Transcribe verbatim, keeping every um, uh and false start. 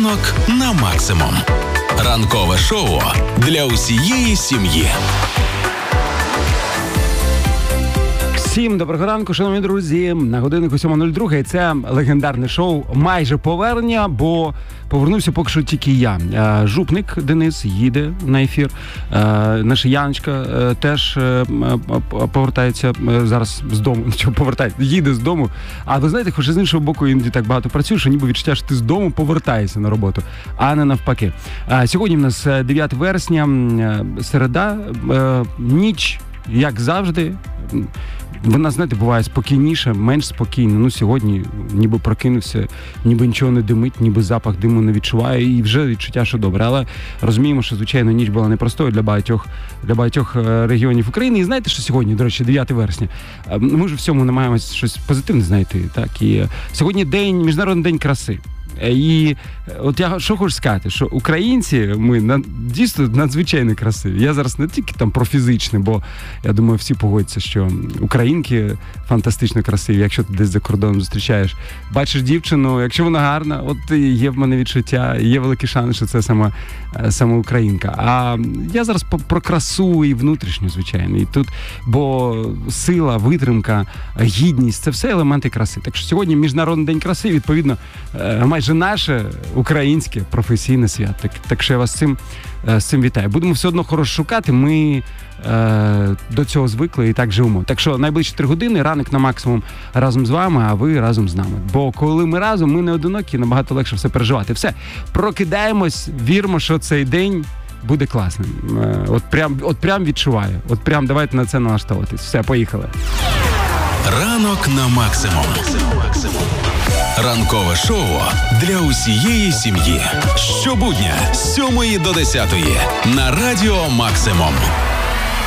Ранок на максимум. Ранкове шоу для усієї сім'ї. Всім доброго ранку, шановні друзі. На годиннику сьома нуль два. І це легендарне шоу «Майже повернення», бо повернувся поки що тільки я. Жупник Денис їде на ефір. Наша Яночка теж повертається зараз з дому. Нічого, повертається, їде з дому. А ви знаєте, хоч з іншого боку іноді так багато працюєш, що ніби відчуття, що ти з дому повертаєшся на роботу, а не навпаки. Сьогодні в нас дев'яте вересня, середа, ніч, як завжди. Вона, знаєте, буває спокійніша, менш спокійна. Ну, сьогодні ніби прокинувся, ніби нічого не димить, ніби запах диму не відчуває, і вже відчуття, що добре. Але розуміємо, що, звичайно, ніч була непростою для багатьох, для багатьох регіонів України. І знаєте, що сьогодні, до речі, дев'яте вересня, ми ж в цьому намагаємося щось позитивне знайти, так? І сьогодні день, Міжнародний день краси. І от я що хочу сказати, що українці, ми на, дійсно надзвичайно красиві. Я зараз не тільки там про фізичне, бо я думаю, всі погодяться, що українки фантастично красиві. Якщо ти десь за кордоном зустрічаєш, бачиш дівчину, якщо вона гарна, от є в мене відчуття, є великий шанс, що це сама, сама українка. А я зараз про красу і внутрішню, звичайно. І тут, бо сила, витримка, гідність – це все елементи краси. Так що сьогодні Міжнародний день краси, відповідно, майже наше українське професійне свято. Так, так що я вас з цим, з цим вітаю. Будемо все одно хорошо шукати, ми е, до цього звикли і так живемо. Так що найближчі три години, ранок на максимум разом з вами, а ви разом з нами. Бо коли ми разом, ми не одинокі, набагато легше все переживати. Все, прокидаємось, віримо, що цей день буде класним. Е, от прям, от прям відчуваю. От прям давайте на це налаштовуватись. Все, поїхали. Ранок на максимум. Ранкове шоу для усієї сім'ї. Щобудня з сьомої до десятої на Радіо Максимум.